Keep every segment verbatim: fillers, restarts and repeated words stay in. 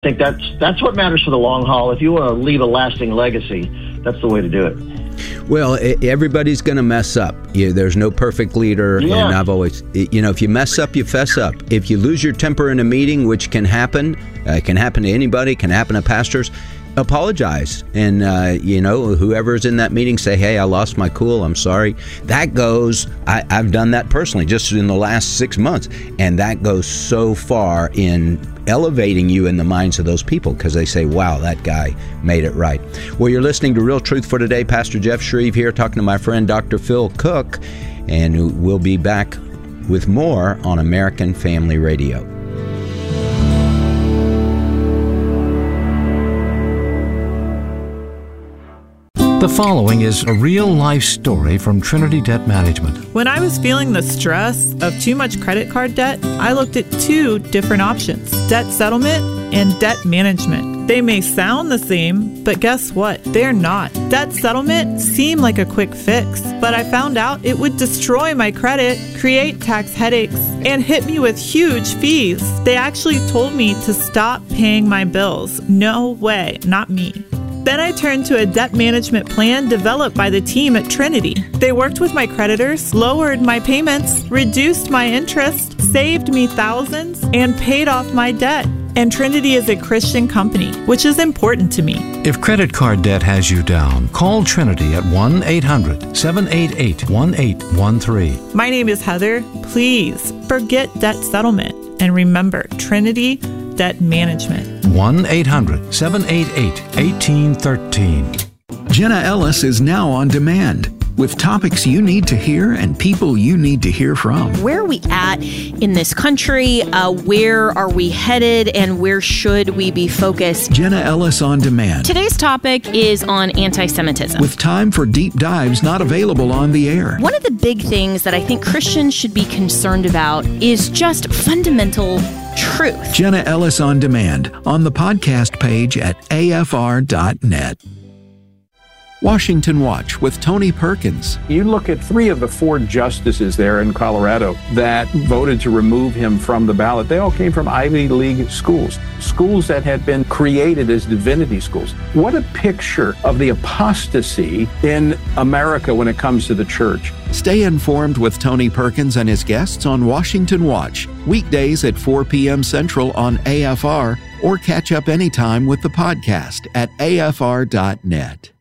think that's that's what matters for the long haul. If you want to leave a lasting legacy, that's the way to do it. Well, everybody's going to mess up. You, there's no perfect leader, yeah. and I've always, you know, if you mess up, you fess up. If you lose your temper in a meeting, which can happen, uh, can happen to anybody, can happen to pastors, apologize. And, uh, you know, whoever's in that meeting, say, hey, I lost my cool, I'm sorry. That goes, I, I've done that personally just in the last six months, and that goes so far in elevating you in the minds of those people because they say, wow, that guy made it right. Well, you're listening to Real Truth for Today. Pastor Jeff Shreve here talking to my friend Doctor Phil Cook, and we'll be back with more on American Family Radio. The following is a real-life story from Trinity Debt Management. When I was feeling the stress of too much credit card debt, I looked at two different options: debt settlement and debt management. They may sound the same, but guess what? They're not. Debt settlement seemed like a quick fix, but I found out it would destroy my credit, create tax headaches, and hit me with huge fees. They actually told me to stop paying my bills. No way, not me. Then I turned to a debt management plan developed by the team at Trinity. They worked with my creditors, lowered my payments, reduced my interest, saved me thousands, and paid off my debt. And Trinity is a Christian company, which is important to me. If credit card debt has you down, call Trinity at one eight hundred seven eight eight one eight one three. My name is Heather. Please forget debt settlement and remember Trinity Debt Management. one eight hundred seven eight eight one eight one three. Jenna Ellis is now on demand with topics you need to hear and people you need to hear from. Where are we at in this country? Uh, where are we headed? And where should we be focused? Jenna Ellis on demand. Today's topic is on anti-Semitism. With time for deep dives not available on the air. One of the big things that I think Christians should be concerned about is just fundamental truth. Jenna Ellis on demand on the podcast page at A F R dot net. Washington Watch with Tony Perkins. You look at three of the four justices there in Colorado that voted to remove him from the ballot. They all came from Ivy League schools, schools that had been created as divinity schools. What a picture of the apostasy in America when it comes to the church. Stay informed with Tony Perkins and his guests on Washington Watch, weekdays at four p.m. Central on A F R, or catch up anytime with the podcast at A F R dot net.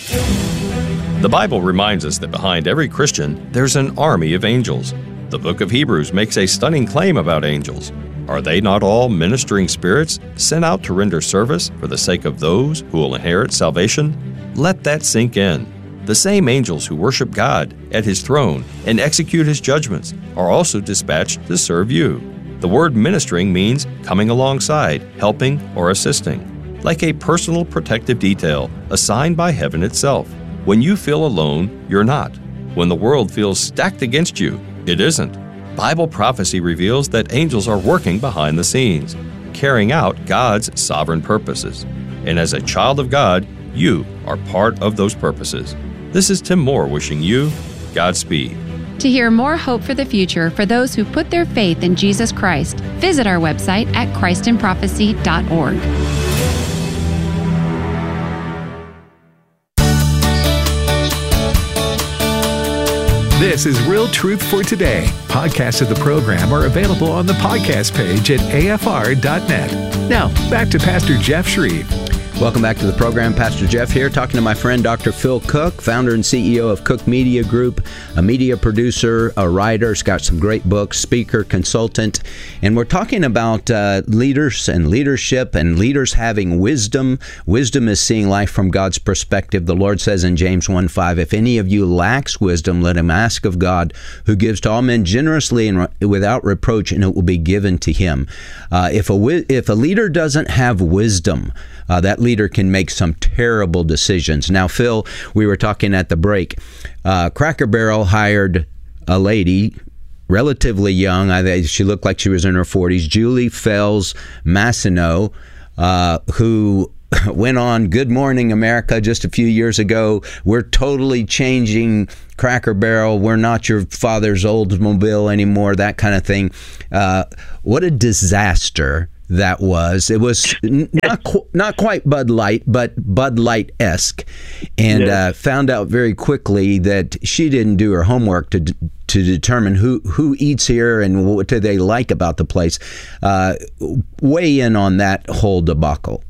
The Bible reminds us that behind every Christian, there's an army of angels. The book of Hebrews makes a stunning claim about angels. Are they not all ministering spirits sent out to render service for the sake of those who will inherit salvation? Let that sink in. The same angels who worship God at His throne and execute His judgments are also dispatched to serve you. The word ministering means coming alongside, helping, or assisting, like a personal protective detail assigned by heaven itself. When you feel alone, you're not. When the world feels stacked against you, it isn't. Bible prophecy reveals that angels are working behind the scenes, carrying out God's sovereign purposes. And as a child of God, you are part of those purposes. This is Tim Moore wishing you Godspeed. To hear more hope for the future for those who put their faith in Jesus Christ, visit our website at christ in prophecy dot org. This is Real Truth for Today. Podcasts of the program are available on the podcast page at A F R dot net. Now, back to Pastor Jeff Shreve. Welcome back to the program. Pastor Jeff here, talking to my friend Doctor Phil Cook, founder and C E O of Cook Media Group, a media producer, a writer. He's got some great books, speaker, consultant. And we're talking about uh, leaders and leadership and leaders having wisdom. Wisdom is seeing life from God's perspective. The Lord says in James one five, if any of you lacks wisdom, let him ask of God, who gives to all men generously and without reproach, and it will be given to him. Uh, if a if a leader doesn't have wisdom, Uh, that leader can make some terrible decisions. Now, Phil, we were talking at the break. Uh, Cracker Barrel hired a lady, relatively young. I, she looked like she was in her forties, Julie Fells Masino, uh, who went on Good Morning America just a few years ago. We're totally changing Cracker Barrel. We're not your father's Oldsmobile anymore, that kind of thing. Uh, what a disaster that was. It was not qu- not quite Bud Light, but Bud Light-esque, and Yeah. uh, found out very quickly that she didn't do her homework to d- to determine who, who eats here and what do they like about the place. Uh, weigh in on that whole debacle.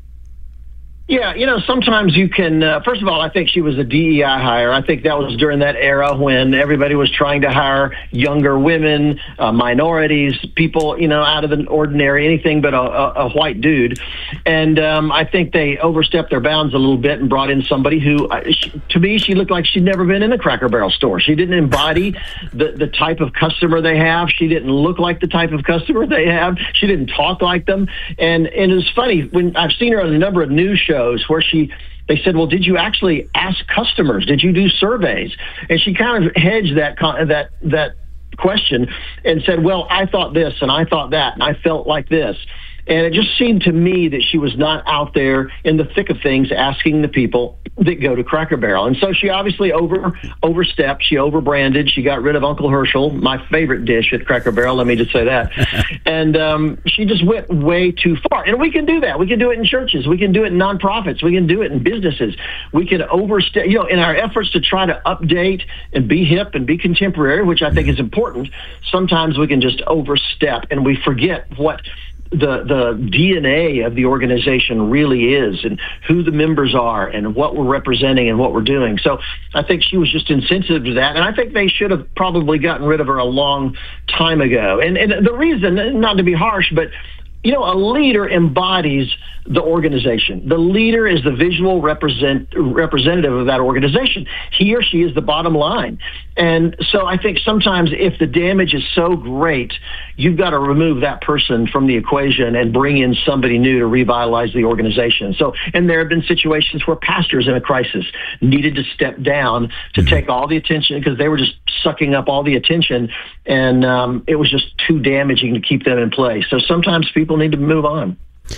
Yeah, you know, sometimes you can, uh, first of all, I think she was a D E I hire. I think that was during that era when everybody was trying to hire younger women, uh, minorities, people, you know, out of the ordinary, anything but a, a, a white dude. And um, I think they overstepped their bounds a little bit and brought in somebody who, uh, she, to me, she looked like she'd never been in a Cracker Barrel store. She didn't embody the, the type of customer they have. She didn't look like the type of customer they have. She didn't talk like them. And, and it was funny, when I've seen her on a number of news shows where she, they said, well, did you actually ask customers? Did you do surveys? And she kind of hedged that that that question and said, well, I thought this and I thought that and I felt like this. And it just seemed to me that she was not out there in the thick of things asking the people that go to Cracker Barrel. And so she obviously over overstepped. She overbranded. She got rid of Uncle Herschel, my favorite dish at Cracker Barrel. Let me just say that. and um, she just went way too far. And we can do that. We can do it in churches. We can do it in nonprofits. We can do it in businesses. We can overstep, you know, in our efforts to try to update and be hip and be contemporary, which I think is important. Sometimes we can just overstep and we forget what the the D N A of the organization really is and who the members are and what we're representing and what we're doing. So I think she was just insensitive to that. And I think they should have probably gotten rid of her a long time ago. And, and the reason, not to be harsh, but you know, a leader embodies the organization. The leader is the visual represent, representative of that organization. He or she is the bottom line. And so I think sometimes if the damage is so great, you've got to remove that person from the equation and bring in somebody new to revitalize the organization. So, and there have been situations where pastors in a crisis needed to step down to take all the attention because they were just sucking up all the attention, and um, it was just too damaging to keep them in place. So sometimes people need to move on.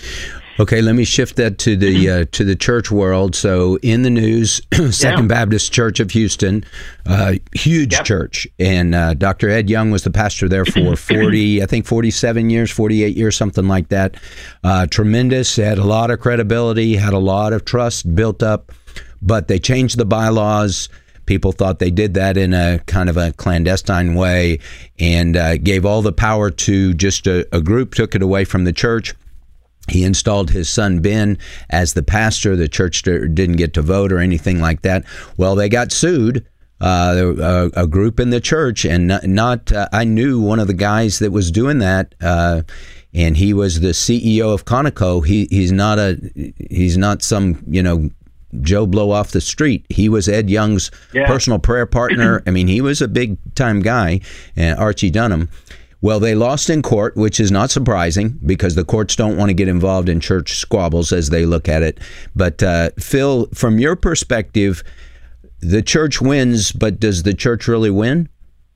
Okay, let me shift that to the uh, to the church world. So in the news, Second yeah. Baptist Church of Houston, uh, huge yep. church, and uh, Doctor Ed Young was the pastor there for forty, I think forty-seven years, forty-eight years, something like that. Uh, tremendous, had a lot of credibility, had a lot of trust built up, but they changed the bylaws. People thought they did that in a kind of a clandestine way and uh, gave all the power to just a, a group, took it away from the church. He installed his son Ben as the pastor. The church didn't get to vote or anything like that. Well, they got sued, uh, a, a group in the church, and not, not uh, I knew one of the guys that was doing that, uh, and he was the C E O of Conoco. He he's not a he's not some you know. Joe Blow off the street. He was Ed Young's yeah. personal prayer partner. I mean, he was a big-time guy, uh, Archie Dunham. Well, they lost in court, which is not surprising because the courts don't want to get involved in church squabbles as they look at it. But, uh, Phil, from your perspective, the church wins, but does the church really win?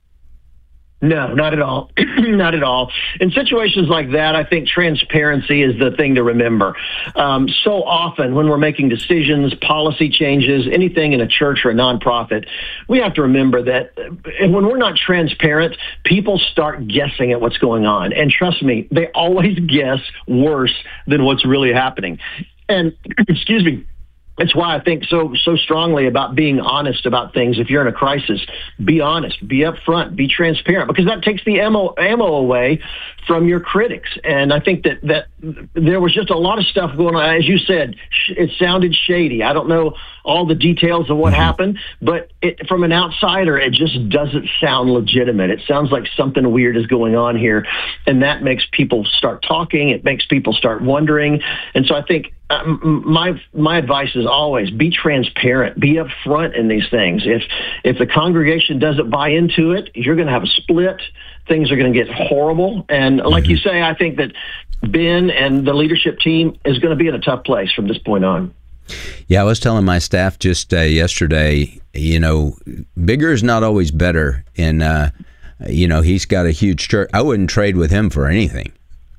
No, not at all. Not at all. In situations like that, I think transparency is the thing to remember. Um, so often when we're making decisions, policy changes, anything in a church or a nonprofit, we have to remember that when we're not transparent, people start guessing at what's going on. And trust me, they always guess worse than what's really happening. And, excuse me, It's why I think so so strongly about being honest about things. If you're in a crisis, be honest, be upfront, be transparent, because that takes the ammo, ammo away from your critics. And I think that, that there was just a lot of stuff going on. As you said, it sounded shady. I don't know all the details of what mm-hmm. happened, but it, from an outsider, it just doesn't sound legitimate. It sounds like something weird is going on here, and that makes people start talking. It makes people start wondering. And so I think Um, my my advice is always be transparent, be upfront in these things. If if the congregation doesn't buy into it, you're going to have a split. Things are going to get horrible. And like mm-hmm. you say, I think that Ben and the leadership team is going to be in a tough place from this point on. Yeah, I was telling my staff just uh, yesterday, you know, bigger is not always better. And, uh, you know, he's got a huge church. I wouldn't trade with him for anything.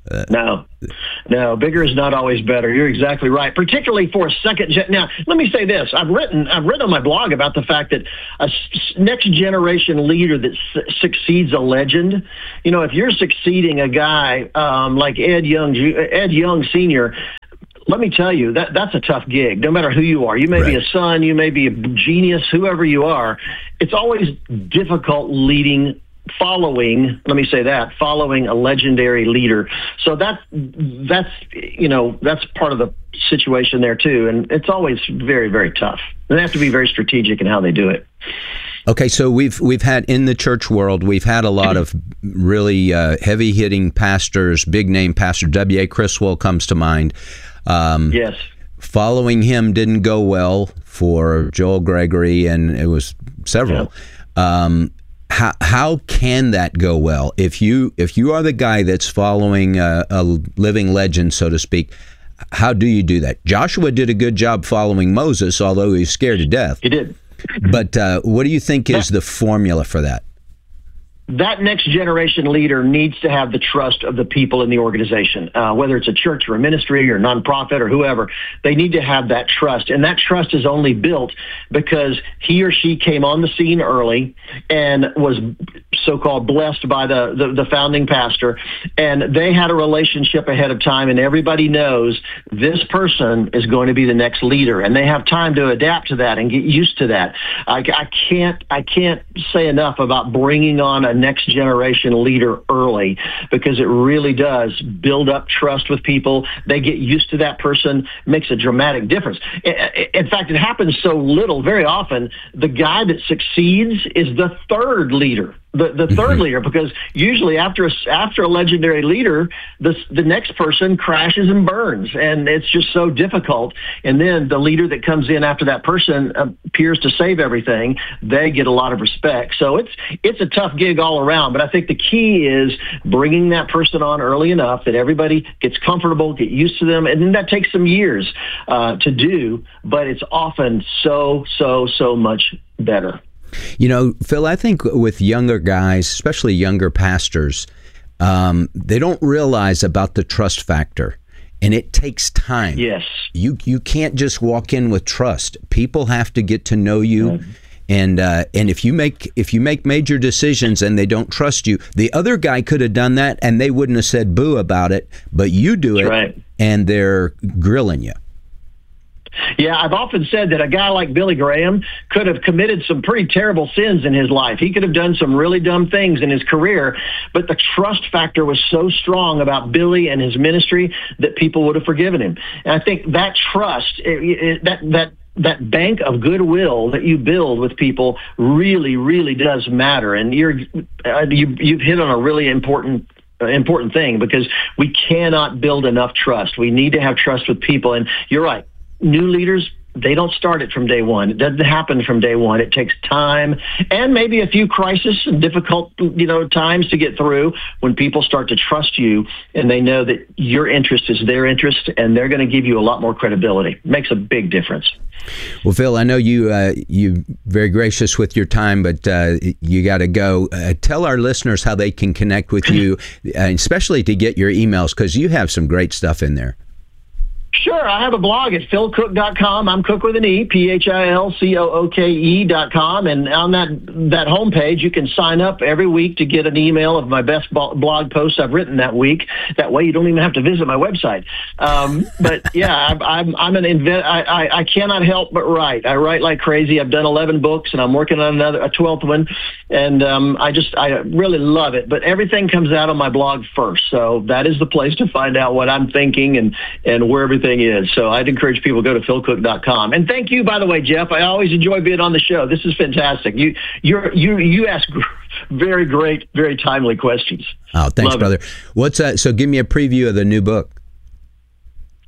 Uh, no, no, bigger is not always better. You're exactly right. Particularly for a second. Gen- now, let me say this: I've written, I've written on my blog about the fact that a s- next generation leader that s- succeeds a legend. You know, if you're succeeding a guy um, like Ed Young, Ed Young Senior, let me tell you, that that's a tough gig, no matter who you are. You may right. be a son, you may be a genius, whoever you are. It's always difficult leading, following, let me say that, following a legendary leader. So that, that's, you know, that's part of the situation there too. And it's always very, very tough. They have to be very strategic in how they do it. Okay, so we've we've had in the church world, we've had a lot of really uh, heavy-hitting pastors, big-name pastor. W A. Criswell comes to mind. Um, yes. Following him didn't go well for Joel Gregory, and it was several. Yeah. Um, how how can that go well if you if you are the guy that's following a, a living legend, so to speak? How do you do that? Joshua did a good job following Moses, although he was scared to death. He did. But uh, what do you think is the formula for that? That next generation leader needs to have the trust of the people in the organization, uh, whether it's a church or a ministry or nonprofit or whoever. They need to have that trust. And that trust is only built because he or she came on the scene early and was so-called blessed by the, the, the founding pastor. And they had a relationship ahead of time, and everybody knows this person is going to be the next leader. And they have time to adapt to that and get used to that. I, I can't, I can't say enough about bringing on a next generation leader early, because it really does build up trust with people. They get used to that person, makes a dramatic difference. In fact, it happens so little. Very often, the guy that succeeds is the third leader. The, the third mm-hmm. leader, because usually after a, after a legendary leader, the, the next person crashes and burns, and it's just so difficult. And then the leader that comes in after that person appears to save everything. They get a lot of respect. So it's it's a tough gig all around, but I think the key is bringing that person on early enough that everybody gets comfortable, get used to them, and then that takes some years uh, to do, but it's often so, so, so much better. You know, Phil, I think with younger guys, especially younger pastors, um, they don't realize about the trust factor, and it takes time. Yes. You you can't just walk in with trust. People have to get to know you, mm-hmm. and uh, and if you make if you make major decisions and they don't trust you, the other guy could have done that and they wouldn't have said boo about it, but you do it, right. and they're grilling you. Yeah, I've often said that a guy like Billy Graham could have committed some pretty terrible sins in his life. He could have done some really dumb things in his career, but the trust factor was so strong about Billy and his ministry that people would have forgiven him. And I think that trust, it, it, that that that bank of goodwill that you build with people really, really does matter. And you're uh, you, you've hit on a really important important thing, because we cannot build enough trust. We need to have trust with people. And you're right. New leaders, they don't start it from day one. It doesn't happen from day one. It takes time and maybe a few crises and difficult, you know, times to get through when people start to trust you and they know that your interest is their interest, and they're going to give you a lot more credibility. It makes a big difference. Well, Phil, I know you uh, you very gracious with your time, but uh, you got to go. Uh, tell our listeners how they can connect with you, uh, especially to get your emails, because you have some great stuff in there. Sure. I have a blog at phil cook dot com. I'm Cook with an E, P H I L C O O K E dot com. And on that that homepage, you can sign up every week to get an email of my best blog posts I've written that week. That way you don't even have to visit my website. Um, but, yeah, I'm, I'm, I'm an invent. I, I, I cannot help but write. I write like crazy. I've done eleven books, and I'm working on another a twelfth one. And um, I just I really love it. But everything comes out on my blog first. So that is the place to find out what I'm thinking and, and where everything is. So I'd encourage people to go to phil cook dot com. And thank you, by the way, Jeff. I always enjoy being on the show. This is fantastic. You you're, you you ask very great, very timely questions. Oh, thanks, Love brother. it. What's uh, so give me a preview of the new book.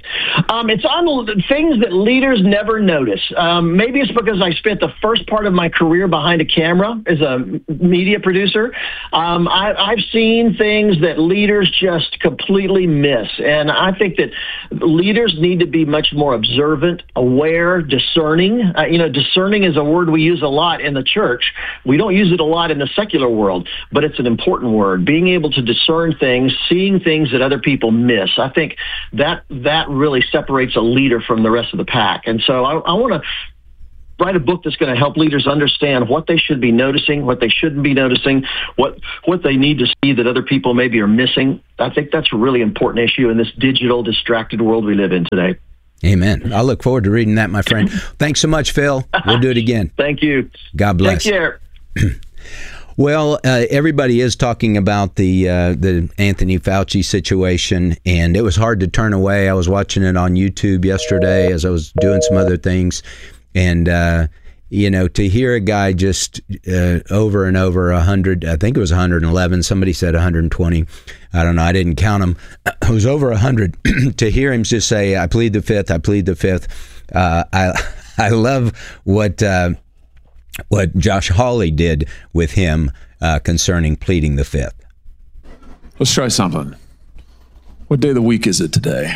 Um, it's on things that leaders never notice. Um, maybe it's because I spent the first part of my career behind a camera as a media producer. Um, I, I've seen things that leaders just completely miss. And I think that leaders need to be much more observant, aware, discerning. Uh, you know, discerning is a word we use a lot in the church. We don't use it a lot in the secular world, but it's an important word. Being able to discern things, seeing things that other people miss. I think that that really separates a leader from the rest of the pack. And so I, I want to write a book that's going to help leaders understand what they should be noticing, what they shouldn't be noticing, what what they need to see that other people maybe are missing. I think that's a really important issue in this digital, distracted world we live in today. Amen. I look forward to reading that, my friend. Thanks so much, Phil. We'll do it again. Thank you. God bless. Take care. Well, uh, everybody is talking about the uh, the Anthony Fauci situation, and it was hard to turn away. I was watching it on YouTube yesterday as I was doing some other things, and uh, you know, to hear a guy just uh, over and over a hundred, I think it was one hundred eleven. Somebody said one hundred twenty. I don't know. I didn't count them. It was over a hundred. To hear him just say, "I plead the fifth. I plead the fifth." Uh, I I love what. Uh, what Josh Hawley did with him uh, concerning pleading the fifth. Let's try something. What day of the week is it today?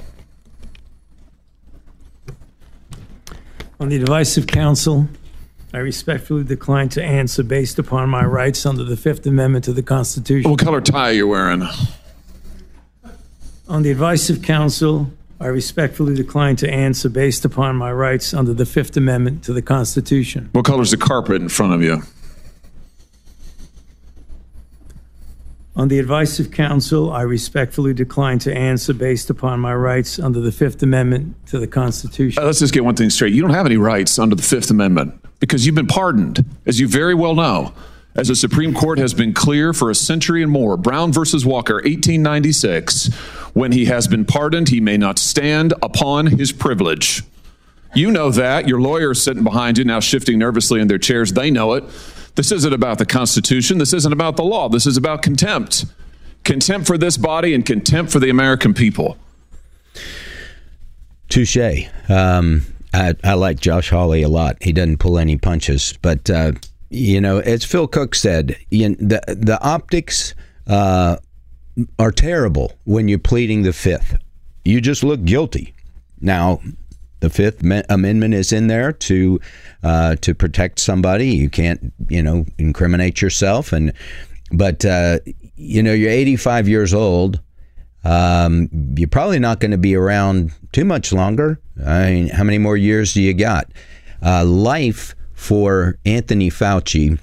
On the advice of counsel, I respectfully decline to answer based upon my rights under the Fifth Amendment to the Constitution. What color tie are you wearing? On the advice of counsel, I respectfully decline to answer based upon my rights under the Fifth Amendment to the Constitution. What color is the carpet in front of you? On the advice of counsel, I respectfully decline to answer based upon my rights under the Fifth Amendment to the Constitution. Uh, let's just get one thing straight. You don't have any rights under the Fifth Amendment because you've been pardoned, as you very well know. As the Supreme Court has been clear for a century and more, Brown versus Walker, eighteen ninety-six, when he has been pardoned, he may not stand upon his privilege. You know that. Your lawyer is sitting behind you now shifting nervously in their chairs. They know it. This isn't about the Constitution. This isn't about the law. This is about contempt. Contempt for this body and contempt for the American people. Touche. Um, I, I like Josh Hawley a lot. He doesn't pull any punches, but... Uh, You know, as Phil Cook said, you know, the the optics uh, are terrible when you're pleading the fifth. You just look guilty. Now, the Fifth Amendment is in there to uh, to protect somebody. You can't, you know, incriminate yourself. And but uh, you know, you're eighty-five years old. Um, you're probably not going to be around too much longer. I mean, how many more years do you got? Uh, life. For Anthony Fauci,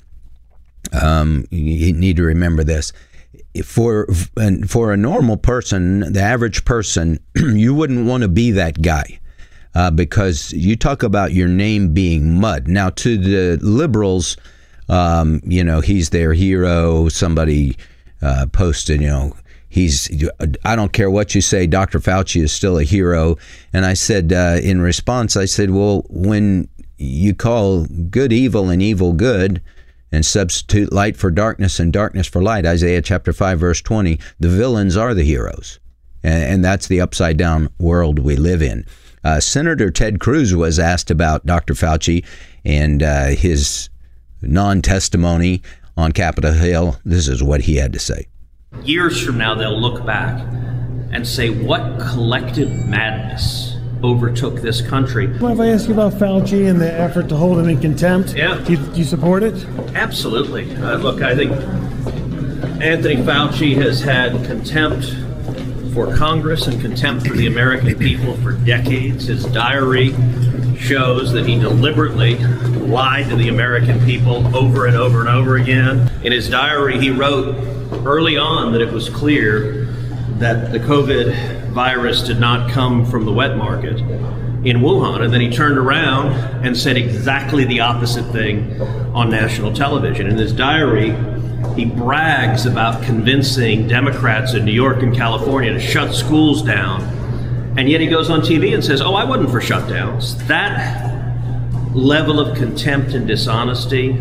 um, you need to remember this. For for a normal person, the average person, you wouldn't want to be that guy uh, because you talk about your name being mud. Now, to the liberals, um, you know, he's their hero. Somebody uh, posted, you know, he's. I don't care what you say. Doctor Fauci is still a hero. And I said uh, in response, I said, well, when you call good evil and evil good and substitute light for darkness and darkness for light, Isaiah chapter five, verse twenty, the villains are the heroes. And, and that's the upside down world we live in. Uh, Senator Ted Cruz was asked about Doctor Fauci and uh, his non-testimony on Capitol Hill. This is what he had to say. Years from now, they'll look back and say, what collective madness overtook this country. Mind if I ask you about Fauci and the effort to hold him in contempt? Yeah. Do you, do you support it? Absolutely. Uh, look, I think Anthony Fauci has had contempt for Congress and contempt for the American people for decades. His diary shows that he deliberately lied to the American people over and over and over again. In his diary, he wrote early on that it was clear that the COVID virus did not come from the wet market in Wuhan, and then he turned around and said exactly the opposite thing on national television. In his diary, he brags about convincing Democrats in New York and California to shut schools down, and yet he goes on T V and says, oh, I wasn't for shutdowns. That level of contempt and dishonesty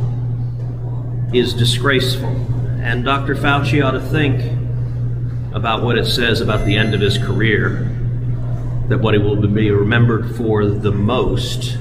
is disgraceful, and Doctor Fauci ought to think about what it says about the end of his career that what he will be remembered for the most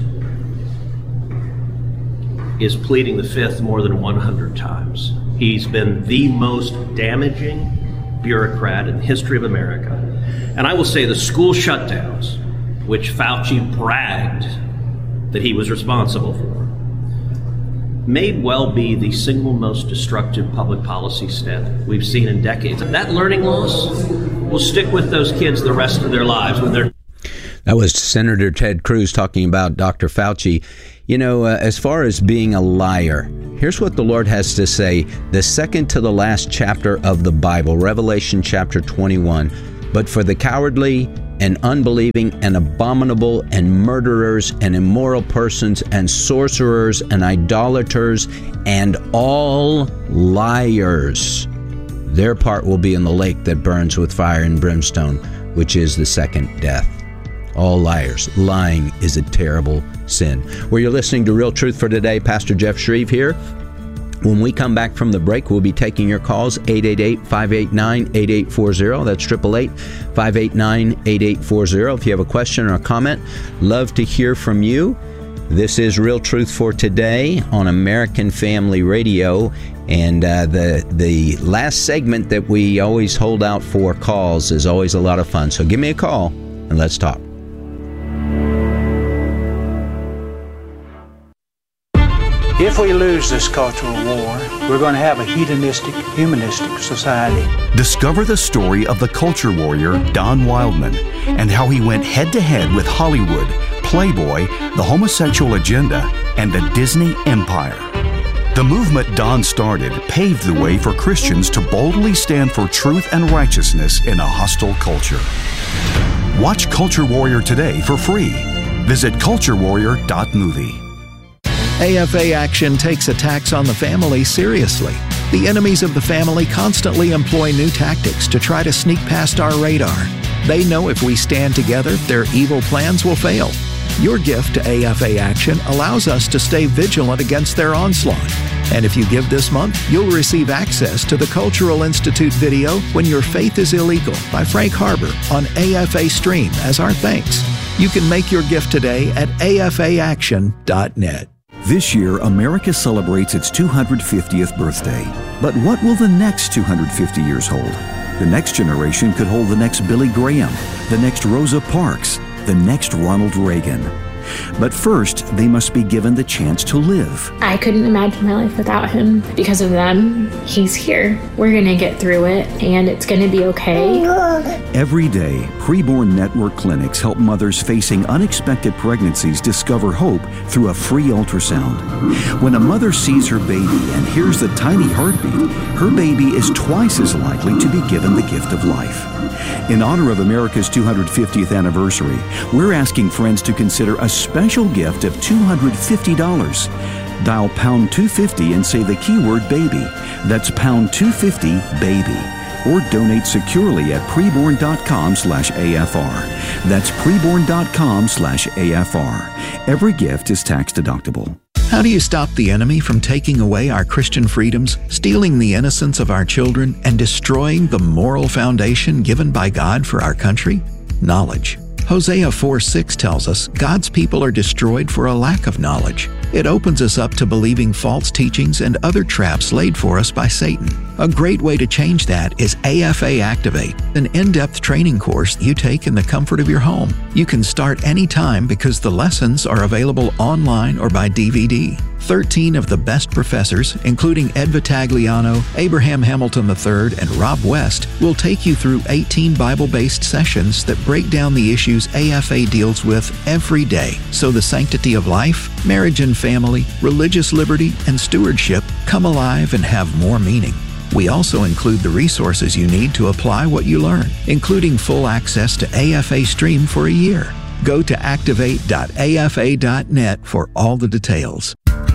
is pleading the fifth more than one hundred times. He's been the most damaging bureaucrat in the history of America. And I will say the school shutdowns, which Fauci bragged that he was responsible for, may well be the single most destructive public policy step we've seen in decades. That learning loss will stick with those kids the rest of their lives when they're That was Senator Ted Cruz talking about Doctor Fauci. You know, uh, as far as being a liar, here's what the Lord has to say. The second to the last chapter of the Bible, Revelation chapter twenty-one. But for the cowardly and unbelieving and abominable and murderers and immoral persons and sorcerers and idolaters and all liars, their part will be in the lake that burns with fire and brimstone, which is the second death. All liars. Lying is a terrible sin. Well, you're listening to Real Truth for Today. Pastor Jeff Shreve here. When we come back from the break, we'll be taking your calls, eight eight eight, five eight nine, eight eight four zero. That's eight eight eight, five eight nine, eight eight four zero. If you have a question or a comment, love to hear from you. This is Real Truth for Today on American Family Radio. And uh, the the last segment that we always hold out for calls is always a lot of fun. So give me a call and let's talk. If we lose this cultural war, we're going to have a hedonistic, humanistic society. Discover the story of the culture warrior Don Wildman and how he went head-to-head with Hollywood, Playboy, the homosexual agenda, and the Disney empire. The movement Don started paved the way for Christians to boldly stand for truth and righteousness in a hostile culture. Watch Culture Warrior today for free. Visit culture warrior dot movie. A F A Action takes attacks on the family seriously. The enemies of the family constantly employ new tactics to try to sneak past our radar. They know if we stand together, their evil plans will fail. Your gift to A F A Action allows us to stay vigilant against their onslaught. And if you give this month, you'll receive access to the Cultural Institute video When Your Faith is Illegal by Frank Harbor on A F A Stream as our thanks. You can make your gift today at A F A action dot net. This year, America celebrates its two hundred fiftieth birthday. But what will the next two hundred fifty years hold? The next generation could hold the next Billy Graham, the next Rosa Parks, the next Ronald Reagan. But first, they must be given the chance to live. I couldn't imagine my life without him. Because of them, he's here. We're going to get through it, and it's going to be okay. Every day, Preborn Network clinics help mothers facing unexpected pregnancies discover hope through a free ultrasound. When a mother sees her baby and hears the tiny heartbeat, her baby is twice as likely to be given the gift of life. In honor of America's two hundred fiftieth anniversary, we're asking friends to consider a special gift of two hundred fifty dollars. Dial pound two fifty and say the keyword baby. That's pound two fifty baby. Or donate securely at preborn.com slash AFR. That's preborn.com slash AFR. Every gift is tax deductible. How do you stop the enemy from taking away our Christian freedoms, stealing the innocence of our children, and destroying the moral foundation given by God for our country? Knowledge. Hosea four six tells us God's people are destroyed for a lack of knowledge. It opens us up to believing false teachings and other traps laid for us by Satan. A great way to change that is A F A Activate, an in-depth training course you take in the comfort of your home. You can start anytime because the lessons are available online or by D V D. Thirteen of the best professors, including Ed Vitagliano, Abraham Hamilton the third, and Rob West, will take you through eighteen Bible-based sessions that break down the issues A F A deals with every day, so the sanctity of life, marriage and family, religious liberty, and stewardship come alive and have more meaning. We also include the resources you need to apply what you learn, including full access to A F A Stream for a year. Go to activate dot A F A dot net for all the details.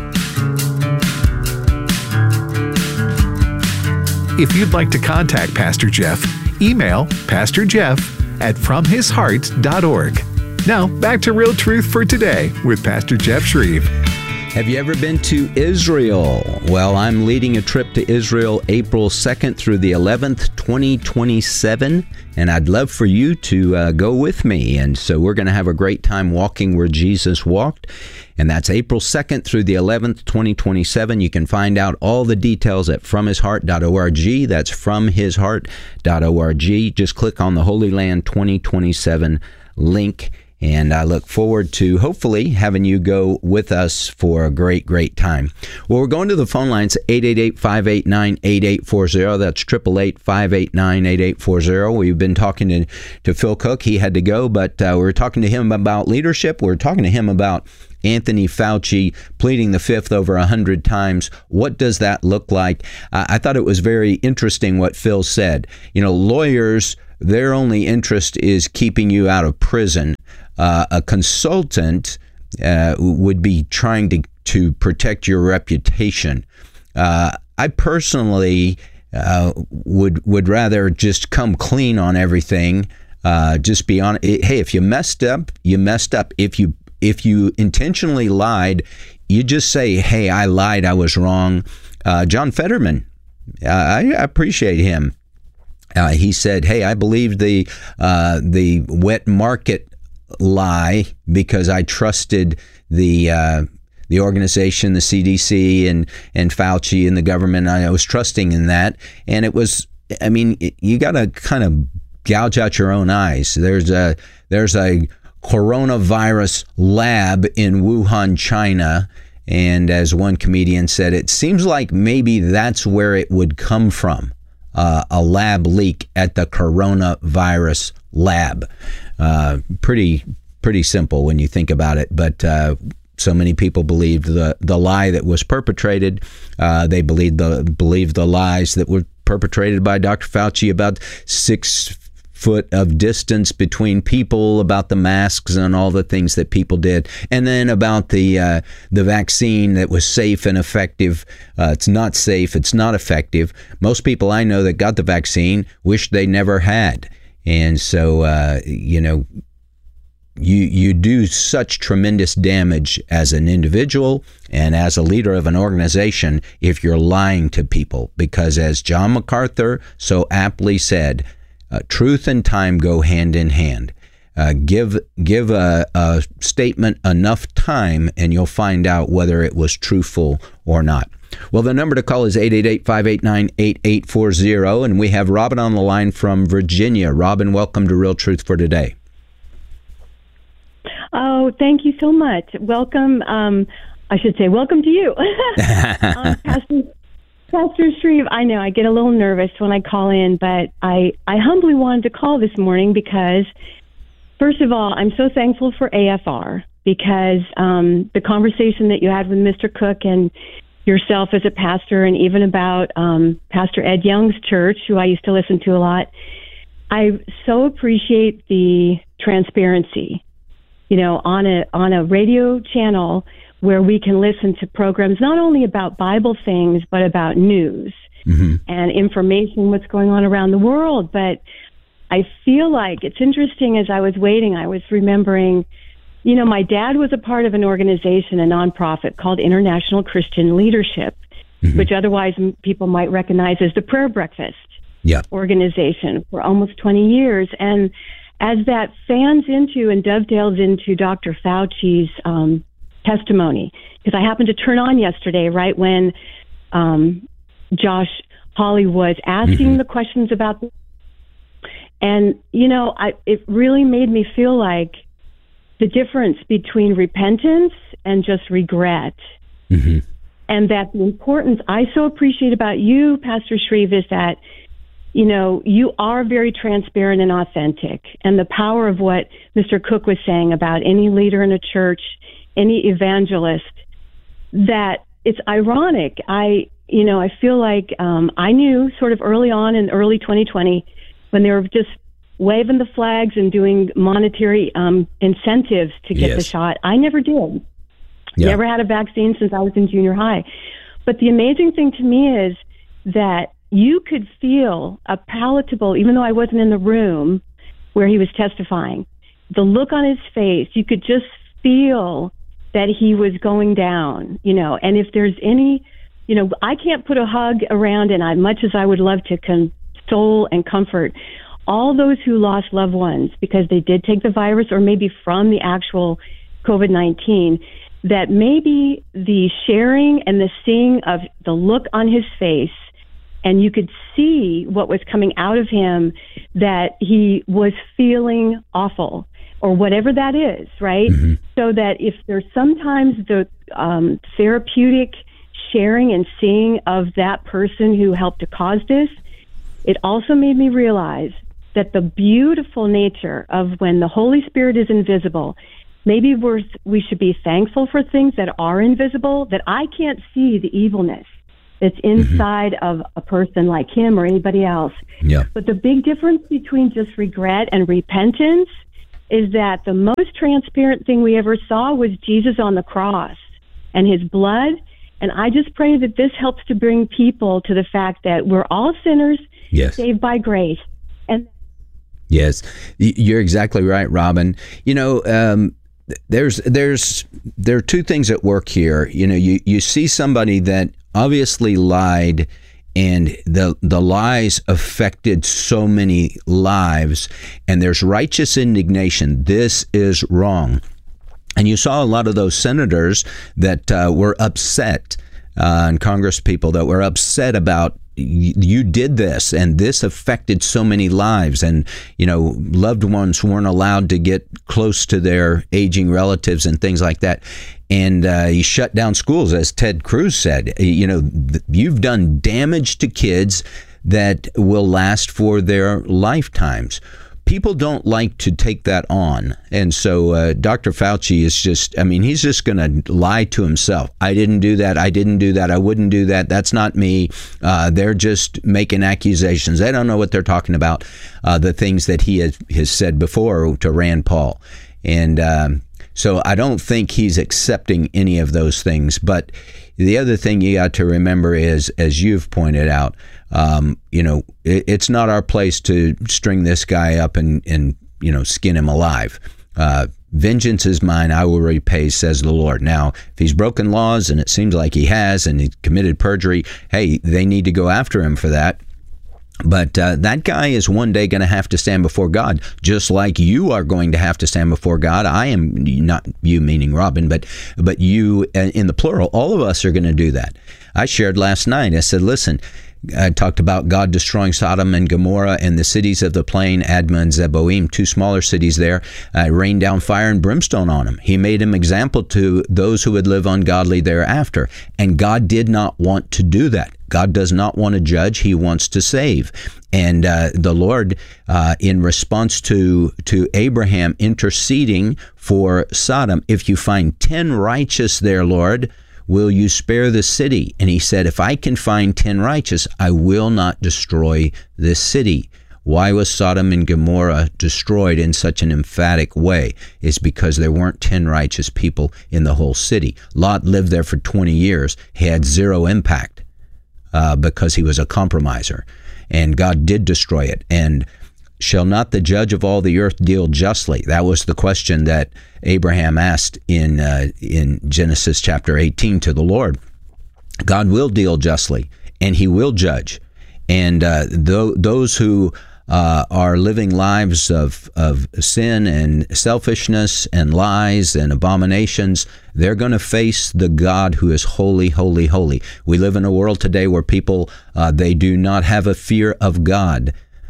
If you'd like to contact Pastor Jeff, email Pastor Jeff at from his heart dot org. Now, back to Real Truth for Today with Pastor Jeff Shreve. Have you ever been to Israel? Well, I'm leading a trip to Israel April second through the eleventh, twenty twenty-seven, and I'd love for you to uh, go with me. And so we're going to have a great time walking where Jesus walked, and that's April second through the eleventh, twenty twenty-seven. You can find out all the details at from his heart dot org. That's from his heart dot org. Just click on the Holy Land twenty twenty-seven link. And I look forward to hopefully having you go with us for a great, great time. Well, we're going to the phone lines, eight eight eight, five eight nine, eight eight four zero. That's eight eight eight, five eight nine, eight eight four zero. We've been talking to, to Phil Cook. He had to go, but uh, we were talking to him about leadership. We were talking to him about Anthony Fauci pleading the fifth over a hundred times. What does that look like? Uh, I thought it was very interesting what Phil said. You know, lawyers, their only interest is keeping you out of prison. Uh, a consultant uh, would be trying to, to protect your reputation. Uh, I personally uh, would would rather just come clean on everything. Uh, just be on. Hey, if you messed up, you messed up. If you if you intentionally lied, you just say, "Hey, I lied. I was wrong." Uh, John Fetterman, uh, I appreciate him. Uh, he said, "Hey, I believed the uh, the wet market lie because I trusted the uh, the organization, the C D C, and and Fauci and the government. I was trusting in that, and it was. I mean, it, you got to kind of gouge out your own eyes. There's a there's a coronavirus lab in Wuhan, China, and as one comedian said, it seems like maybe that's where it would come from. Uh, a lab leak at the coronavirus lab. Uh, pretty pretty simple when you think about it, but uh, so many people believed the, the lie that was perpetrated. Uh, they believed the believed the lies that were perpetrated by Doctor Fauci about six foot of distance between people, about the masks and all the things that people did, and then about the uh, the vaccine that was safe and effective. Uh, it's not safe. It's not effective. Most people I know that got the vaccine wish they never had. And so, uh, you know, you you do such tremendous damage as an individual and as a leader of an organization if you're lying to people. Because as John MacArthur so aptly said, uh, truth and time go hand in hand. Uh, give give a, a statement enough time and you'll find out whether it was truthful or not. Well, the number to call is eight eight eight, five eight nine, eight eight four zero, and we have Robin on the line from Virginia. Robin, welcome to Real Truth for Today. Oh, thank you so much. Welcome. Um, I should say welcome to you. um, Pastor, Pastor Shreve, I know I get a little nervous when I call in, but I, I humbly wanted to call this morning because, first of all, I'm so thankful for A F R because um, the conversation that you had with Mister Cook and yourself as a pastor, and even about um, Pastor Ed Young's church, who I used to listen to a lot. I so appreciate the transparency, you know, on a on a radio channel where we can listen to programs not only about Bible things, but about news mm-hmm. and information, what's going on around the world. But I feel like it's interesting as I was waiting, I was remembering, you know, my dad was a part of an organization, a nonprofit called International Christian Leadership, mm-hmm. which otherwise people might recognize as the Prayer Breakfast yeah. organization for almost twenty years. And as that fans into and dovetails into Doctor Fauci's um, testimony, because I happened to turn on yesterday, right when um, Josh Hawley was asking mm-hmm. the questions about the, and, you know, I, it really made me feel like the difference between repentance and just regret. Mm-hmm. And that the importance I so appreciate about you, Pastor Shreve, is that, you know, you are very transparent and authentic. And the power of what Mister Cook was saying about any leader in a church, any evangelist, that it's ironic. I, you know, I feel like um, I knew sort of early on in early twenty twenty when they were just waving the flags and doing monetary um, incentives to get yes. the shot. I never did. Yeah. Never had a vaccine since I was in junior high. But the amazing thing to me is that you could feel a palatable, even though I wasn't in the room where he was testifying, the look on his face, you could just feel that he was going down, you know, and if there's any, you know, I can't put a hug around, and I, much as I would love to console and comfort all those who lost loved ones because they did take the virus or maybe from the actual COVID nineteen, that maybe the sharing and the seeing of the look on his face, and you could see what was coming out of him, that he was feeling awful or whatever that is, right? Mm-hmm. So that if there's sometimes the um, therapeutic sharing and seeing of that person who helped to cause this, it also made me realize that the beautiful nature of when the Holy Spirit is invisible, maybe we're, we should be thankful for things that are invisible, that I can't see the evilness that's inside mm-hmm. of a person like him or anybody else. Yeah. But the big difference between just regret and repentance is that the most transparent thing we ever saw was Jesus on the cross and his blood. And I just pray that this helps to bring people to the fact that we're all sinners, yes. saved by grace. And Yes, you're exactly right, Robin. You know, um, there's there's there are two things at work here. You know, you, you see somebody that obviously lied, and the the lies affected so many lives, and there's righteous indignation. This is wrong. And you saw a lot of those senators that uh, were upset, uh, and Congress people that were upset about, you did this, and this affected so many lives, and you know, loved ones weren't allowed to get close to their aging relatives and things like that. And uh, you shut down schools, as Ted Cruz said. You know, th- you've done damage to kids that will last for their lifetimes. People don't like to take that on. And so uh, Doctor Fauci is just, I mean, he's just going to lie to himself. I didn't do that. I didn't do that. I wouldn't do that. That's not me. Uh, they're just making accusations. They don't know what they're talking about, uh, the things that he has, has said before to Rand Paul. And um, so I don't think he's accepting any of those things. But the other thing you got to remember is, as you've pointed out, Um, you know, it, it's not our place to string this guy up and, and you know, skin him alive. Uh, vengeance is mine, I will repay, says the Lord. Now, if he's broken laws, and it seems like he has, and he committed perjury, hey, they need to go after him for that. But uh, that guy is one day going to have to stand before God, just like you are going to have to stand before God. I am, not you meaning Robin, but but you in the plural. All of us are going to do that. I shared last night, I said, listen, I talked about God destroying Sodom and Gomorrah and the cities of the plain, Admah and Zeboim, two smaller cities there. Uh, rained down fire and brimstone on them. He made him example to those who would live ungodly thereafter. And God did not want to do that. God does not want to judge. He wants to save. And uh, the Lord, uh, in response to, to Abraham interceding for Sodom, if you find ten righteous there, Lord, will you spare the city? And he said, if I can find ten righteous, I will not destroy this city. Why was Sodom and Gomorrah destroyed in such an emphatic way? It's because there weren't ten righteous people in the whole city. Lot lived there for twenty years. He had zero impact uh, because he was a compromiser. And God did destroy it. And shall not the judge of all the earth deal justly? That was the question that Abraham asked in uh, in Genesis chapter eighteen to the Lord. God will deal justly, and he will judge. And uh, th- those who uh, are living lives of, of sin and selfishness and lies and abominations, they're going to face the God who is holy, holy, holy. We live in a world today where people, uh, they do not have a fear of God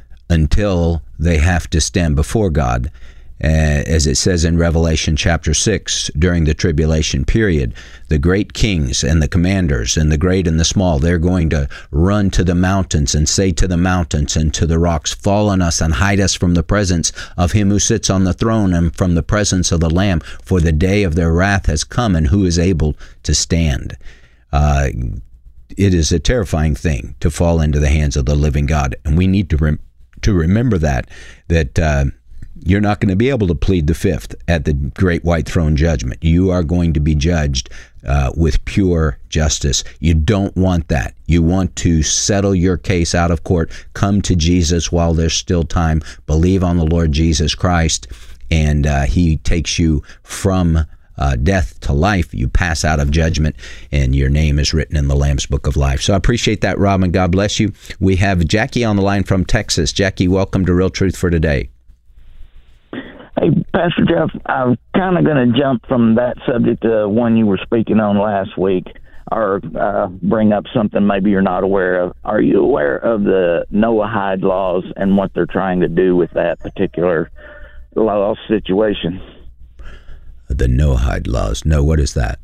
until they have to stand before God. Uh, as it says in Revelation chapter six, during the tribulation period, the great kings and the commanders and the great and the small, they're going to run to the mountains and say to the mountains and to the rocks, fall on us and hide us from the presence of him who sits on the throne and from the presence of the Lamb, for the day of their wrath has come, and who is able to stand? Uh, it is a terrifying thing to fall into the hands of the living God, and we need to rem- to remember that, that uh, you're not going to be able to plead the fifth at the great white throne judgment. You are going to be judged uh, with pure justice. You don't want that. You want to settle your case out of court. Come to Jesus while there's still time. Believe on the Lord Jesus Christ, and uh, he takes you from uh, death to life, you pass out of judgment, and your name is written in the Lamb's Book of Life. So I appreciate that, Robin. God bless you. We have Jackie on the line from Texas. Jackie, welcome to Real Truth for Today. Hey, Pastor Jeff, I'm kind of going to jump from that subject to one you were speaking on last week, or uh, bring up something maybe you're not aware of. Are you aware of the Noahide laws and what they're trying to do with that particular law situation? The Noahide laws? No, what is that?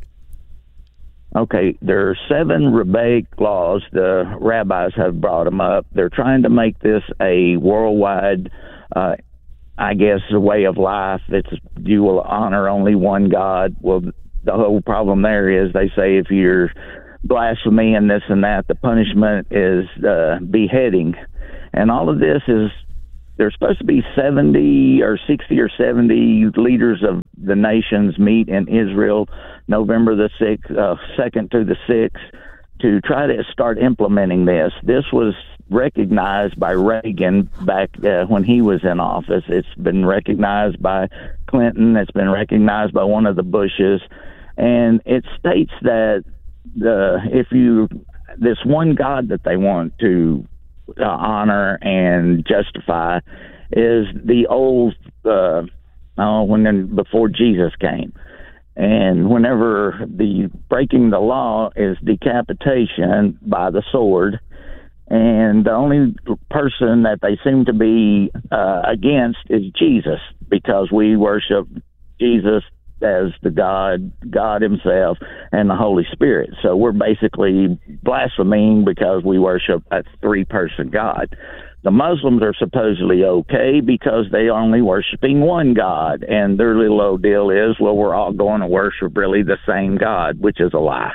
Okay, there are seven rabbinic laws. The rabbis have brought them up. They're trying to make this a worldwide, uh, I guess, a way of life that's you will honor only one God. Well, the whole problem there is they say if you're blasphemy and this and that, the punishment is uh, beheading. And all of this is, there's supposed to be seventy or sixty or seventy leaders of the nations meet in Israel November the sixth, uh, second to the sixth, to try to start implementing this. This was recognized by Reagan back uh, when he was in office. It's been recognized by Clinton. It's been recognized by one of the Bushes. And it states that the if you this one God that they want to uh, honor and justify is the old uh, oh, when before Jesus came, and whenever the breaking the law is decapitation by the sword, and the only person that they seem to be uh, against is Jesus, because we worship Jesus as the God, God himself, and the Holy Spirit. So we're basically blaspheming because we worship a three-person God. The Muslims are supposedly okay because they are only worshiping one God, and their little old deal is, well, we're all going to worship really the same God, which is a lie.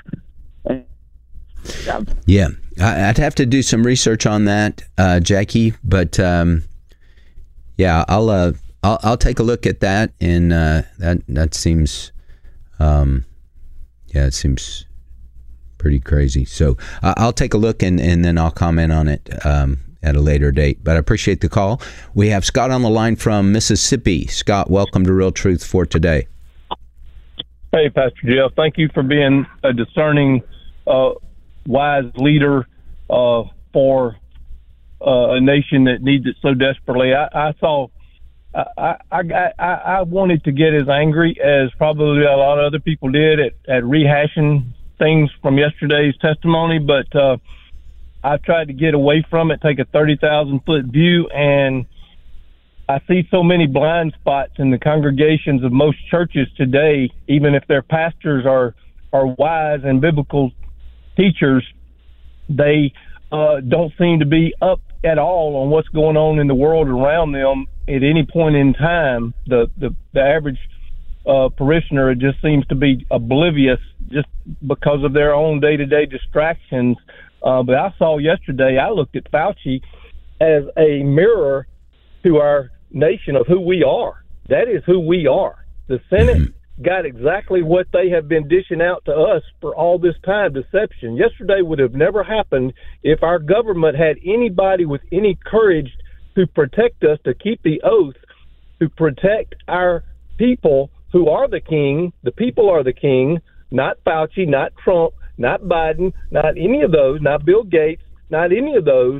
Yeah, I'd have to do some research on that, uh, Jackie, but um, yeah, I'll... Uh, I'll, I'll take a look at that, and uh, that that seems, um, yeah, it seems pretty crazy. So uh, I'll take a look, and, and then I'll comment on it um, at a later date. But I appreciate the call. We have Scott on the line from Mississippi. Scott, welcome to Real Truth for Today. Hey, Pastor Jeff, thank you for being a discerning, uh, wise leader uh, for uh, a nation that needs it so desperately. I, I saw. I, I, I, I wanted to get as angry as probably a lot of other people did at, at rehashing things from yesterday's testimony, but uh, I tried to get away from it, take a thirty thousand foot view, and I see so many blind spots in the congregations of most churches today, even if their pastors are, are wise and biblical teachers, they uh, don't seem to be up at all on what's going on in the world around them. At any point in time, the, the, the average uh, parishioner just seems to be oblivious just because of their own day-to-day distractions. Uh, but I saw yesterday, I looked at Fauci as a mirror to our nation of who we are. That is who we are. The Senate got exactly what they have been dishing out to us for all this time, deception. Yesterday would have never happened if our government had anybody with any courage to protect us, to keep the oath, to protect our people who are the king. The people are the king, not Fauci, not Trump, not Biden, not any of those, not Bill Gates, not any of those.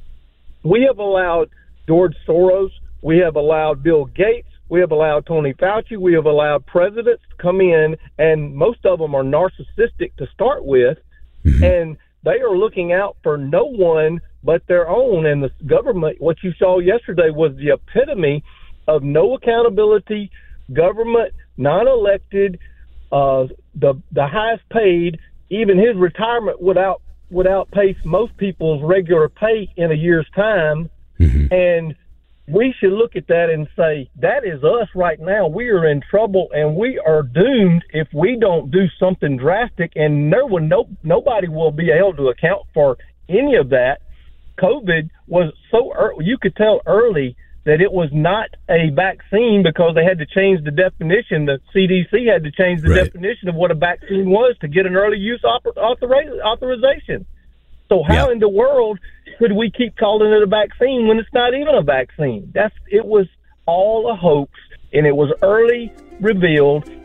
We have allowed George Soros, we have allowed Bill Gates, we have allowed Tony Fauci, we have allowed presidents to come in, and most of them are narcissistic to start with, mm-hmm. and they are looking out for no one but their own. And the government, what you saw yesterday was the epitome of no accountability, government, non-elected, uh, the the highest paid. Even his retirement would out would outpace most people's regular pay in a year's time. Mm-hmm. And we should look at that and say, that is us right now. We are in trouble, and we are doomed if we don't do something drastic. And no one, no nobody will be able to account for any of that. COVID was so early, you could tell early that it was not a vaccine because they had to change the definition. The C D C had to change the right. definition of what a vaccine was to get an early use author- authorization. So how yeah. in the world could we keep calling it a vaccine when it's not even a vaccine? That's it was all a hoax, and it was early revealed,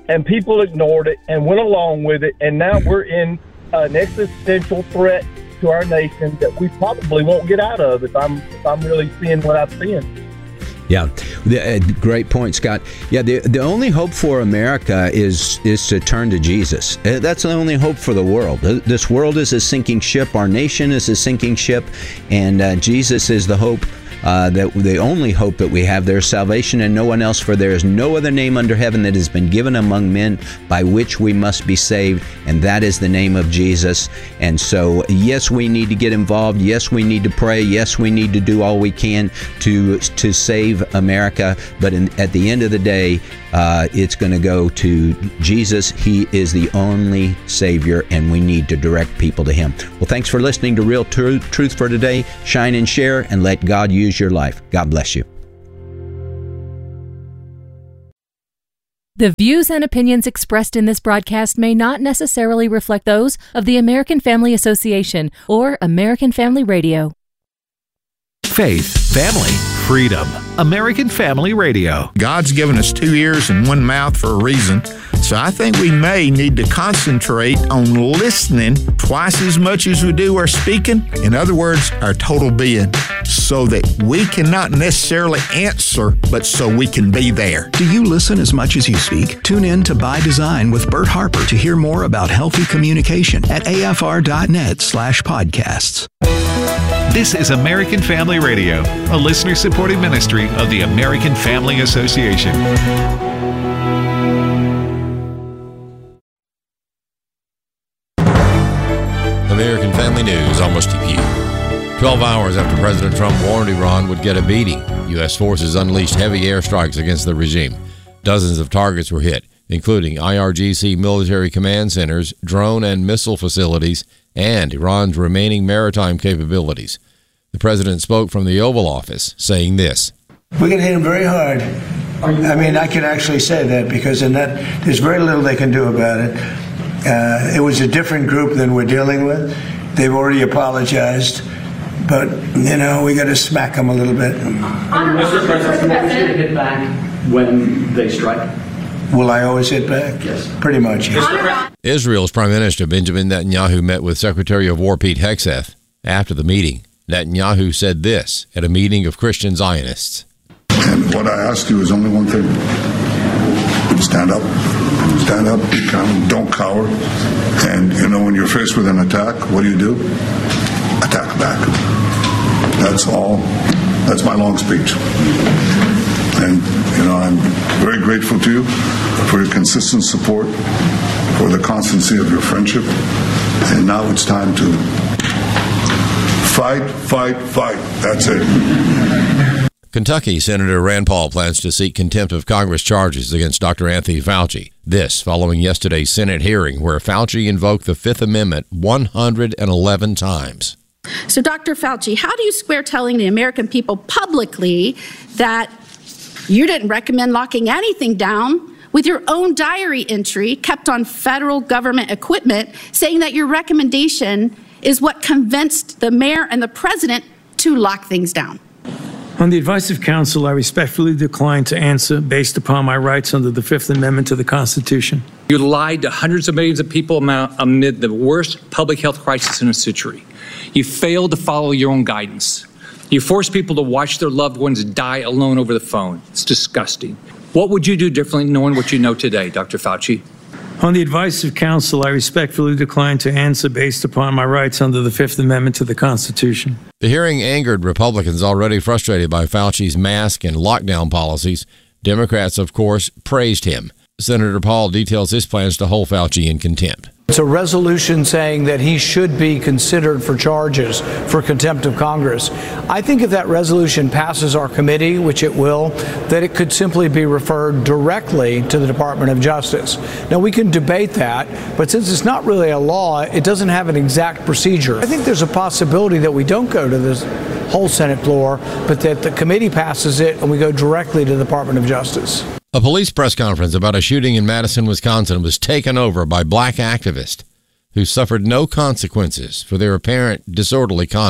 and people ignored it and went along with it, and now we're in an existential threat to our nation that we probably won't get out of if I'm if I'm really seeing what I'm seeing. Yeah, the, uh, great point, Scott. Yeah, the the only hope for America is is to turn to Jesus. Uh, that's the only hope for the world. Uh, this world is a sinking ship. Our nation is a sinking ship, and uh, Jesus is the hope. Uh, that the only hope that we have, there is salvation and no one else, for there is no other name under heaven that has been given among men by which we must be saved, and that is the name of Jesus. And so, yes, we need to get involved. Yes, we need to pray. Yes, we need to do all we can to to save America. But in, at the end of the day, uh, it's going to go to Jesus. He is the only Savior, and we need to direct people to Him. Well, thanks for listening to Real Tru- Truth for Today. Shine and share, and let God use your life. God bless you. The views and opinions expressed in this broadcast may not necessarily reflect those of the American Family Association or American Family Radio. Faith, family, freedom. American Family Radio. God's given us two ears and one mouth for a reason, so I think we may need to concentrate on listening twice as much as we do our speaking. In other words, our total being, so that we cannot necessarily answer, but so we can be there. Do you listen as much as you speak? Tune in to By Design with Bert Harper to hear more about healthy communication at afr.net slash podcasts. This is American Family Radio, a listener-supported ministry of the American Family Association. American Family News, almost to you. Twelve hours after President Trump warned Iran would get a beating, U S forces unleashed heavy airstrikes against the regime. Dozens of targets were hit, including I R G C military command centers, drone and missile facilities, and Iran's remaining maritime capabilities. The president spoke from the Oval Office, saying this. We're going to hit them very hard. I mean, I can actually say that because in that, there's very little they can do about it. Uh, it was a different group than we're dealing with. They've already apologized. But, you know, we got to smack them a little bit. Mister President, will you hit back when they strike? Will I always hit back? Yes. Pretty much, yes. Israel's Prime Minister Benjamin Netanyahu met with Secretary of War Pete Hegseth. After the meeting, Netanyahu said this at a meeting of Christian Zionists. And what I ask you is only one thing. Stand up. Stand up. Don't cower. And, you know, when you're faced with an attack, what do you do? Attack back. That's all. That's my long speech. And, you know, I'm very grateful to you for your consistent support, for the constancy of your friendship. And now it's time to fight, fight, fight. That's it. Kentucky Senator Rand Paul plans to seek contempt of Congress charges against Doctor Anthony Fauci. This following yesterday's Senate hearing where Fauci invoked the Fifth Amendment one hundred eleven times. So, Doctor Fauci, how do you square telling the American people publicly that you didn't recommend locking anything down with your own diary entry kept on federal government equipment, saying that your recommendation is what convinced the mayor and the president to lock things down? On the advice of counsel, I respectfully decline to answer based upon my rights under the Fifth Amendment to the Constitution. You lied to hundreds of millions of people amid the worst public health crisis in a century. You failed to follow your own guidance. You forced people to watch their loved ones die alone over the phone. It's disgusting. What would you do differently knowing what you know today, Doctor Fauci? On the advice of counsel, I respectfully decline to answer based upon my rights under the Fifth Amendment to the Constitution. The hearing angered Republicans already frustrated by Fauci's mask and lockdown policies. Democrats, of course, praised him. Senator Paul details his plans to hold Fauci in contempt. It's a resolution saying that he should be considered for charges for contempt of Congress. I think if that resolution passes our committee, which it will, that it could simply be referred directly to the Department of Justice. Now, we can debate that, but since it's not really a law, it doesn't have an exact procedure. I think there's a possibility that we don't go to this whole Senate floor, but that the committee passes it and we go directly to the Department of Justice. A police press conference about a shooting in Madison, Wisconsin was taken over by black activists who suffered no consequences for their apparent disorderly conduct.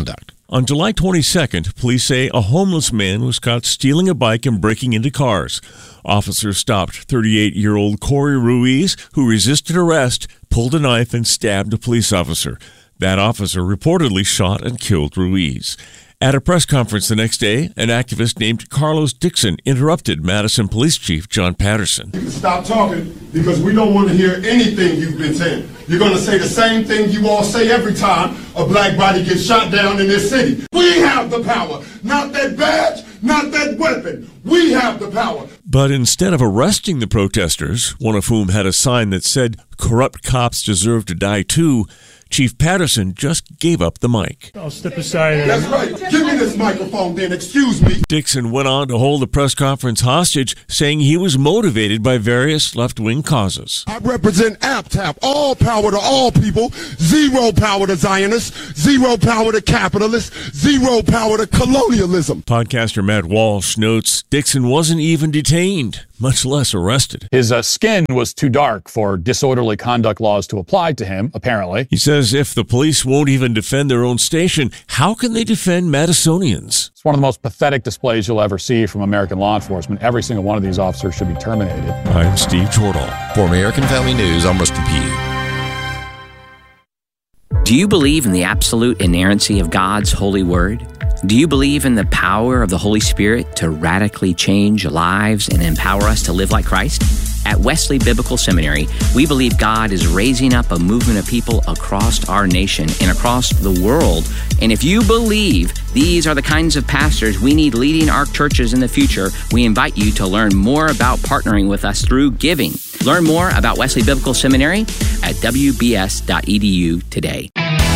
On July twenty-second, police say a homeless man was caught stealing a bike and breaking into cars. Officers stopped thirty-eight-year-old Corey Ruiz, who resisted arrest, pulled a knife, and stabbed a police officer. That officer reportedly shot and killed Ruiz. At a press conference the next day, an activist named Carlos Dixon interrupted Madison Police Chief John Patterson. You can stop talking because we don't want to hear anything you've been saying. You're going to say the same thing you all say every time a black body gets shot down in this city. We have the power, not that badge, not that weapon. We have the power. But instead of arresting the protesters, one of whom had a sign that said, "Corrupt cops deserve to die too," Chief Patterson just gave up the mic. I'll step aside. That's right. Give me this microphone then. Excuse me. Dixon went on to hold the press conference hostage, saying he was motivated by various left-wing causes. I represent A P T A P, all power to all people, zero power to Zionists, zero power to capitalists, zero power to colonialism. Podcaster Matt Walsh notes Dixon wasn't even detained, much less arrested. His uh, skin was too dark for disorderly conduct laws to apply to him, apparently. He says if the police won't even defend their own station, how can they defend Madisonians? It's one of the most pathetic displays you'll ever see from American law enforcement. Every single one of these officers should be terminated. I'm Steve Chordal. For American Family News, I'm Rusty Pugh. Do you believe in the absolute inerrancy of God's holy word? Do you believe in the power of the Holy Spirit to radically change lives and empower us to live like Christ? At Wesley Biblical Seminary, we believe God is raising up a movement of people across our nation and across the world. And if you believe these are the kinds of pastors we need leading our churches in the future, we invite you to learn more about partnering with us through giving. Learn more about Wesley Biblical Seminary at w b s dot e d u today.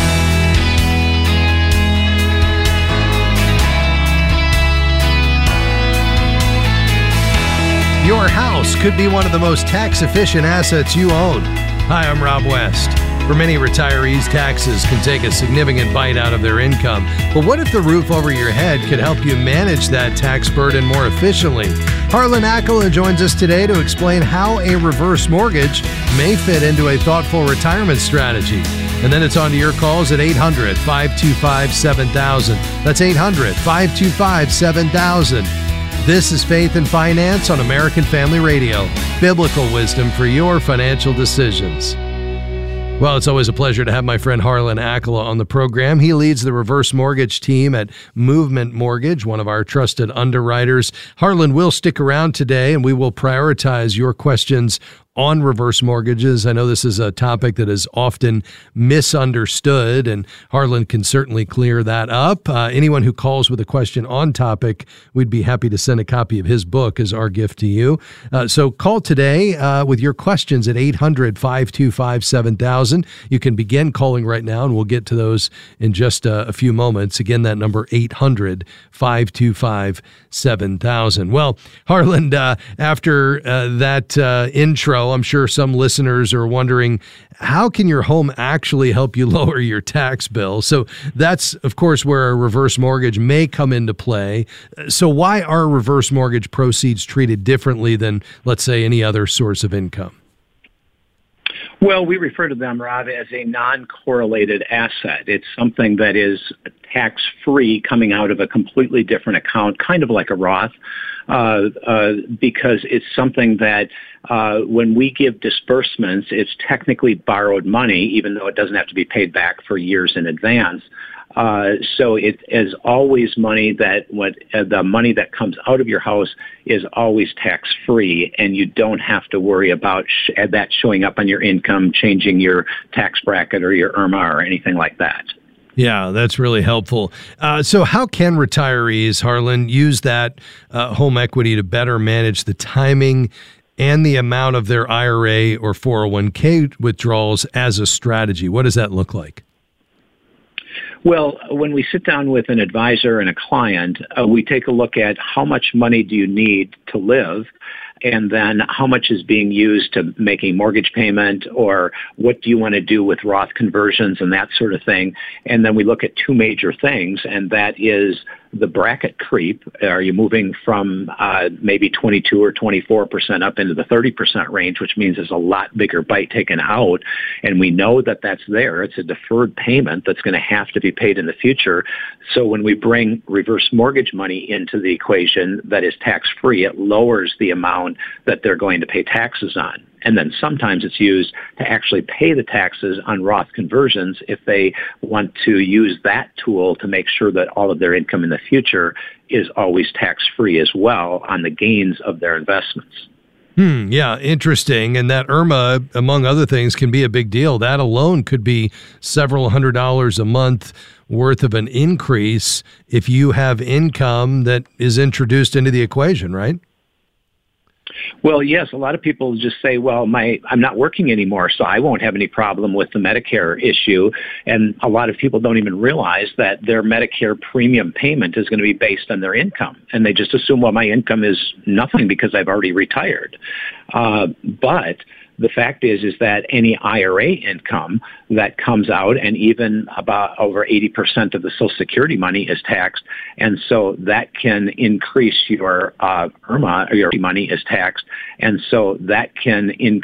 Your house could be one of the most tax-efficient assets you own. Hi, I'm Rob West. For many retirees, taxes can take a significant bite out of their income. But what if the roof over your head could help you manage that tax burden more efficiently? Harlan Accola joins us today to explain how a reverse mortgage may fit into a thoughtful retirement strategy. And then it's on to your calls at eight hundred, five two five, seven thousand. That's eight hundred, five two five, seven thousand. This is Faith and Finance on American Family Radio. Biblical wisdom for your financial decisions. Well, it's always a pleasure to have my friend Harlan Accola on the program. He leads the reverse mortgage team at Movement Mortgage, one of our trusted underwriters. Harlan will stick around today, and we will prioritize your questions on reverse mortgages. I know this is a topic that is often misunderstood, and Harlan can certainly clear that up. Uh, anyone who calls with a question on topic, we'd be happy to send a copy of his book as our gift to you. Uh, so call today uh, with your questions at eight hundred, five two five, seven thousand. You can begin calling right now, and we'll get to those in just uh, a few moments. Again, that number, eight hundred, five two five, seven thousand. Well, Harlan, uh, after uh, that uh, intro, I'm sure some listeners are wondering, how can your home actually help you lower your tax bill? So that's, of course, where a reverse mortgage may come into play. So why are reverse mortgage proceeds treated differently than, let's say, any other source of income? Well, we refer to them, Rob, as a non-correlated asset. It's something that is tax-free coming out of a completely different account, kind of like a Roth, uh, uh, because it's something that uh, when we give disbursements, it's technically borrowed money, even though it doesn't have to be paid back for years in advance. Uh, so it is always money that what uh, the money that comes out of your house is always tax free, and you don't have to worry about sh- that showing up on your income, changing your tax bracket or your I R M A or anything like that. Yeah, that's really helpful. Uh, so how can retirees, Harlan, use that uh, home equity to better manage the timing and the amount of their I R A or four oh one k withdrawals as a strategy? What does that look like? Well, when we sit down with an advisor and a client, uh, we take a look at how much money do you need to live, and then how much is being used to make a mortgage payment, or what do you want to do with Roth conversions and that sort of thing. And then we look at two major things, and that is the bracket creep. Are you moving from uh, maybe twenty-two or twenty-four percent up into the thirty percent range, which means there's a lot bigger bite taken out, and we know that that's there. It's a deferred payment that's going to have to be paid in the future. So when we bring reverse mortgage money into the equation that is tax-free, it lowers the amount that they're going to pay taxes on. And then sometimes it's used to actually pay the taxes on Roth conversions if they want to use that tool to make sure that all of their income in the future is always tax-free as well on the gains of their investments. Hmm, yeah, interesting. And that I R M A, among other things, can be a big deal. That alone could be several hundred dollars a month worth of an increase if you have income that is introduced into the equation, right? Well, yes, a lot of people just say, well, my I'm not working anymore, so I won't have any problem with the Medicare issue. And a lot of people don't even realize that their Medicare premium payment is going to be based on their income. And they just assume, well, my income is nothing because I've already retired. Uh, but the fact is, is that any I R A income that comes out, and even about over eighty percent of the Social Security money is taxed. And so that can increase your uh, I R M A, or your money is taxed. And so that can increase